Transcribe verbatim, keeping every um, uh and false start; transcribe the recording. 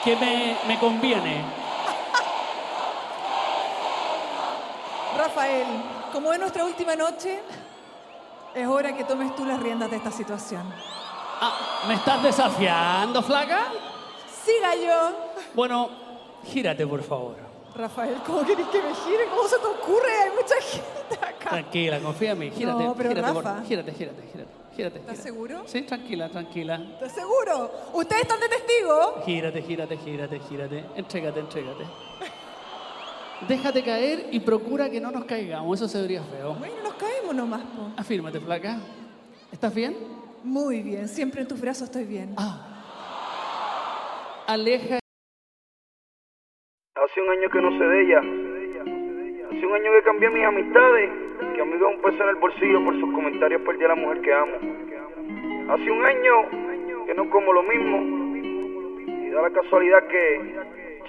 que me, me conviene. Rafael, como es nuestra última noche, es hora que tomes tú las riendas de esta situación. Ah, ¿me estás desafiando, flaca? Siga yo. Bueno, gírate, por favor. Rafael, ¿cómo querés que me gire? ¿Cómo se te ocurre? Hay mucha gente acá. Tranquila, confía en mí. Gírate, No, pero gírate, por- Rafa. gírate, gírate, gírate, gírate. ¿Estás gírate. seguro? Sí, tranquila, tranquila. ¿Estás seguro? ¿Ustedes están de testigo? Gírate, gírate, gírate, gírate. Entrégate, entrégate. Déjate caer y procura que no nos caigamos. Eso se vería feo. Bueno, nos caemos nomás, po. Afírmate, flaca. ¿Estás bien? Muy bien, siempre en tus brazos estoy bien. Ah. Aleja. Hace un año que no sé de ella. Hace un año que cambié mis amistades. Que amigo un peso en el bolsillo por sus comentarios perdí a la mujer que amo. Hace un año que no como lo mismo. Y da la casualidad que